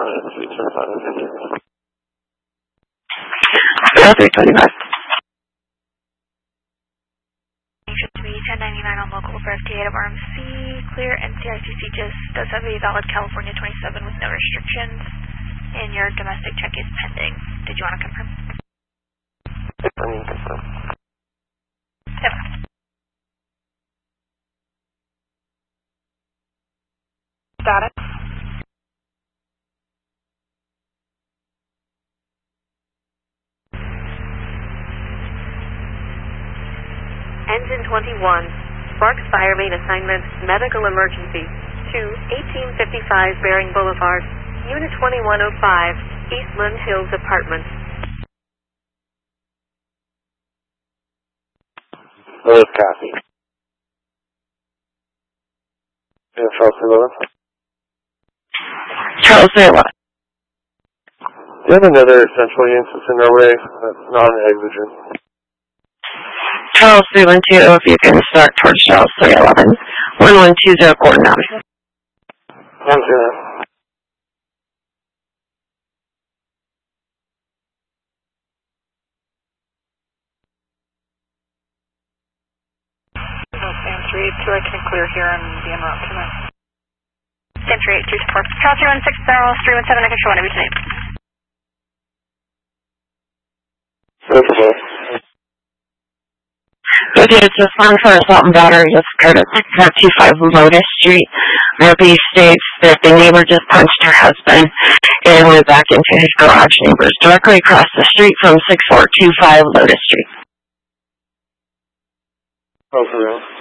325. Should be 1099 on local for FTA of RMC, clear, and CICC just does have a valid California 27 with no restrictions, and your domestic check is pending. Did you want to confirm? Confirm. Yep. Status? Engine 21, Sparks Fire Main Assignment, Medical Emergency, to 1855 Bering Boulevard, Unit 2105, Eastland Hills Apartments. Lewis, copy. Yeah, Charles, Lewis. Charles, say what? Do you have another central instance in our way that's non-exigent? Charles 312, if you can start towards Charles 311. 1120 coordinates. 10. Century 82, I can clear here on the en route tonight. Century 82 support. Charles 316, Charles 317, I can show one every tonight. Okay, it's just one for assault and battery. Just occurred at 625 Lotus Street. Murphy states that the neighbor just punched her husband and went back into his garage. Neighbors directly across the street from 6425 Lotus Street. Oh, for real?